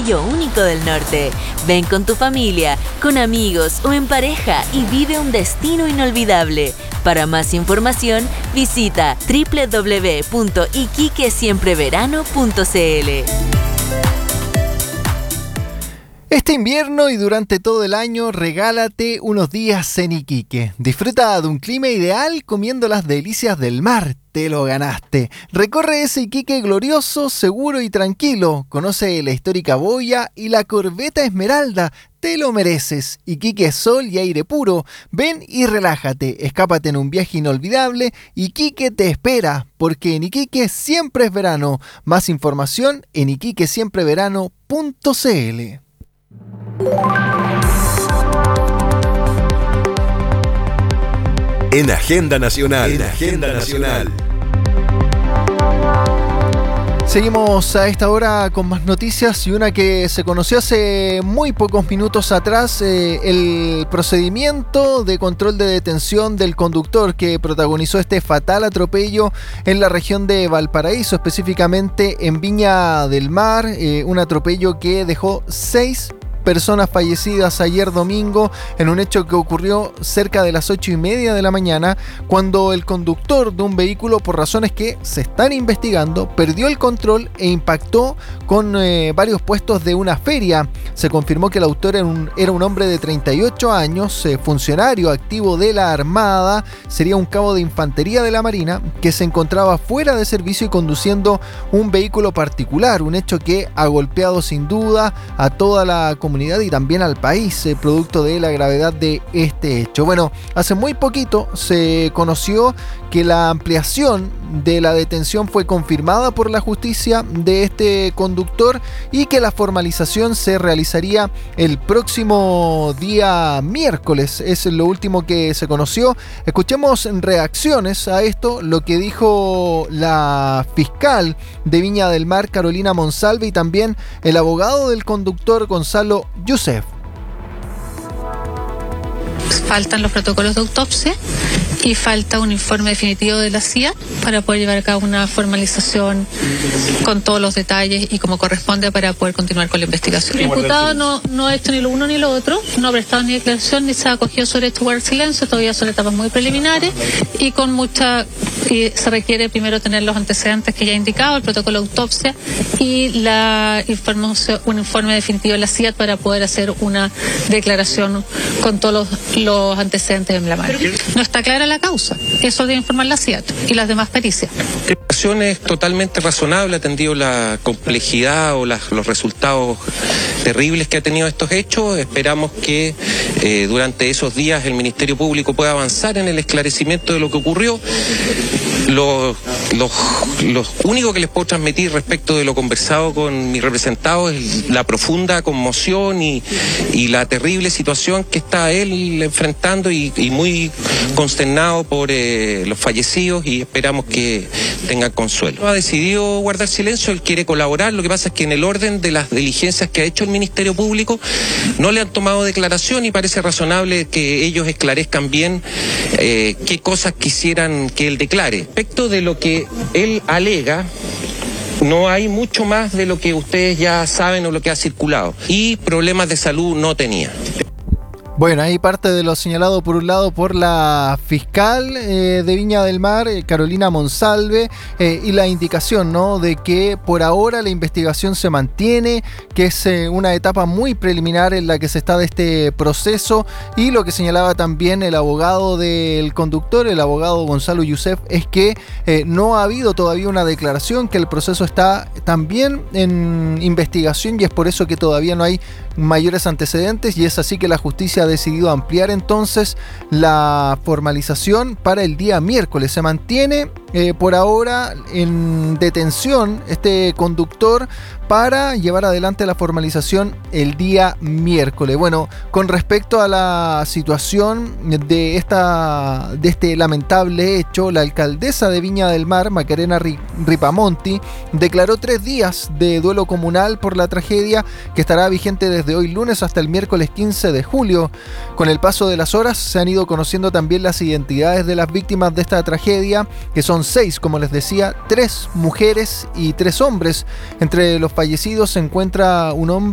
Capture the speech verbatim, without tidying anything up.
sello único del norte. Ven con tu familia, con amigos o en pareja y vive un destino inolvidable. Para más información, visita doble u doble u doble u punto iquique siempre verano punto c l. Este invierno y durante todo el año, regálate unos días en Iquique. Disfruta de un clima ideal comiendo las delicias del mar. Te lo ganaste. Recorre ese Iquique glorioso, seguro y tranquilo. Conoce la histórica boya y la corbeta Esmeralda. Te lo mereces. Iquique es sol y aire puro. Ven y relájate. Escápate en un viaje inolvidable. Iquique te espera, porque en Iquique siempre es verano. Más información en iquique siempre verano punto c l. En Agenda Nacional. En Agenda Nacional. Seguimos a esta hora con más noticias y una que se conoció hace muy pocos minutos atrás, eh, el procedimiento de control de detención del conductor que protagonizó este fatal atropello en la región de Valparaíso, específicamente en Viña del Mar, eh, un atropello que dejó seis personas fallecidas ayer domingo en un hecho que ocurrió cerca de las ocho y media de la mañana, cuando el conductor de un vehículo, por razones que se están investigando, perdió el control e impactó con eh, varios puestos de una feria. Se confirmó que el autor era un, era un hombre de treinta y ocho años, eh, funcionario activo de la Armada, sería un cabo de infantería de la Marina, que se encontraba fuera de servicio y conduciendo un vehículo particular, un hecho que ha golpeado sin duda a toda la comunidad y también al país, eh, producto de la gravedad de este hecho. Bueno, hace muy poquito se conoció que la ampliación de la detención fue confirmada por la justicia de este conductor y que la formalización se realizaría el próximo día miércoles. Es lo último que se conoció. Escuchemos reacciones a esto, lo que dijo la fiscal de Viña del Mar, Carolina Monsalve, y también el abogado del conductor, Gonzalo Youssef. Faltan los protocolos de autopsia y falta un informe definitivo de la C I A para poder llevar a cabo una formalización con todos los detalles y como corresponde para poder continuar con la investigación. El imputado no, no ha hecho ni lo uno ni lo otro, no ha prestado ni declaración ni se ha acogido sobre esto guardar silencio, todavía son etapas muy preliminares y con mucha y se requiere primero tener los antecedentes que ya he indicado, el protocolo de autopsia y la información, un informe definitivo de la C I A para poder hacer una declaración con todos los, los antecedentes en la mano. No está clara la causa, eso debe informar la C I A y las demás pericias. La acción es totalmente razonable, atendido la complejidad o las, los resultados terribles que ha tenido estos hechos. Esperamos que eh, durante esos días el Ministerio Público pueda avanzar en el esclarecimiento de lo que ocurrió. Lo, lo, lo único que les puedo transmitir respecto de lo conversado con mi representado es la profunda conmoción y, y la terrible situación que está él enfrentando y, y muy consternado por eh, los fallecidos, y esperamos que tengan consuelo. Ha decidido guardar silencio, él quiere colaborar, lo que pasa es que en el orden de las diligencias que ha hecho el Ministerio Público no le han tomado declaración y parece razonable que ellos esclarezcan bien eh, qué cosas quisieran que él declare. Respecto de lo que él alega, no hay mucho más de lo que ustedes ya saben o lo que ha circulado. Y problemas de salud no tenía. Bueno, ahí parte de lo señalado por un lado por la fiscal eh, de Viña del Mar, eh, Carolina Monsalve, eh, y la indicación, ¿no?, de que por ahora la investigación se mantiene, que es eh, una etapa muy preliminar en la que se está de este proceso, y lo que señalaba también el abogado del conductor, el abogado Gonzalo Youssef, es que eh, no ha habido todavía una declaración, que el proceso está también en investigación y es por eso que todavía no hay mayores antecedentes, y es así que la justicia ha decidido ampliar entonces la formalización para el día miércoles. Se mantiene eh, por ahora en detención este conductor para llevar adelante la formalización el día miércoles. Bueno, con respecto a la situación de, esta, de este lamentable hecho, la alcaldesa de Viña del Mar, Macarena Ripamonti, declaró tres días de duelo comunal por la tragedia, que estará vigente desde hoy lunes hasta el miércoles quince de julio. Con el paso de las horas se han ido conociendo también las identidades de las víctimas de esta tragedia, que son seis, como les decía, tres mujeres y tres hombres. Entre los fallecidos se encuentra un hombre